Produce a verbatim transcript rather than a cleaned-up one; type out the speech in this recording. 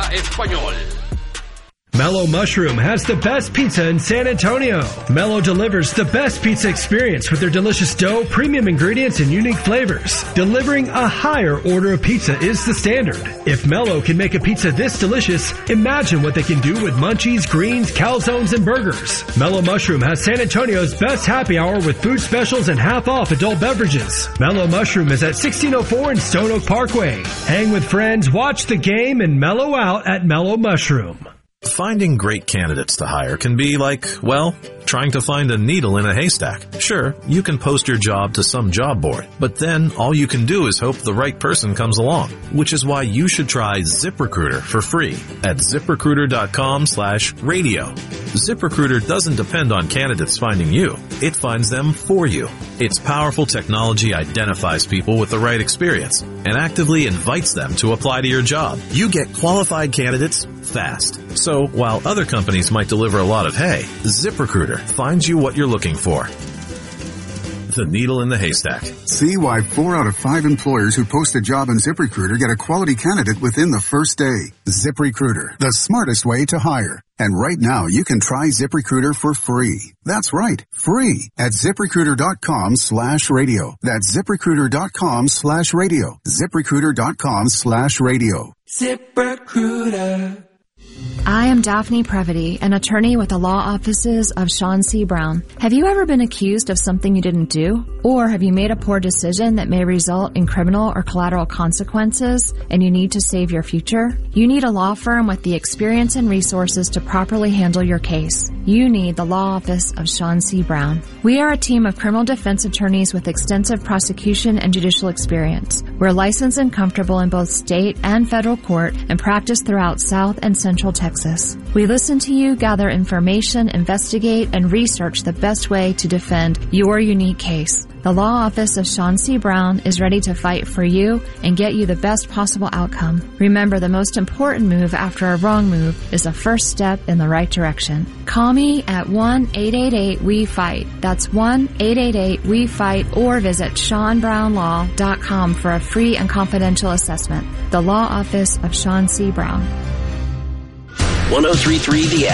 Español. Mellow Mushroom has the best pizza in San Antonio. Mellow delivers the best pizza experience with their delicious dough, premium ingredients, and unique flavors. Delivering a higher order of pizza is the standard. If Mellow can make a pizza this delicious, imagine what they can do with munchies, greens, calzones, and burgers. Mellow Mushroom has San Antonio's best happy hour with food specials and half off adult beverages. Mellow Mushroom is at sixteen oh four in Stone Oak Parkway. Hang with friends, watch the game, and mellow out at Mellow Mushroom. Finding great candidates to hire can be like, well, trying to find a needle in a haystack. Sure, you can post your job to some job board, but then all you can do is hope the right person comes along, which is why you should try ZipRecruiter for free at ZipRecruiter.com slash radio. ZipRecruiter doesn't depend on candidates finding you. It finds them for you. Its powerful technology identifies people with the right experience and actively invites them to apply to your job. You get qualified candidates fast. So while other companies might deliver a lot of hay, ZipRecruiter finds you what you're looking for. The needle in the haystack. See why four out of five employers who post a job on ZipRecruiter get a quality candidate within the first day. ZipRecruiter, the smartest way to hire. And right now, you can try ZipRecruiter for free. That's right, free at ZipRecruiter.com slash radio. That's ZipRecruiter.com slash radio. ZipRecruiter.com slash radio. ZipRecruiter. I am Daphne Previty, an attorney with the law offices of Sean C. Brown. Have you ever been accused of something you didn't do? Or have you made a poor decision that may result in criminal or collateral consequences and you need to save your future? You need a law firm with the experience and resources to properly handle your case. You need the law office of Sean C. Brown. We are a team of criminal defense attorneys with extensive prosecution and judicial experience. We're licensed and comfortable in both state and federal court and practice throughout South and Central Texas. We listen to you, gather information, investigate, and research the best way to defend your unique case. The law office of Sean C. Brown is ready to fight for you and get you the best possible outcome. Remember, the most important move after a wrong move is the first step in the right direction. Call me at one eight eight eight W E FIGHT. That's one eight eight eight W E FIGHT, or visit sean brown law dot com for a free and confidential assessment. The law office of Sean C. Brown. one oh three point three The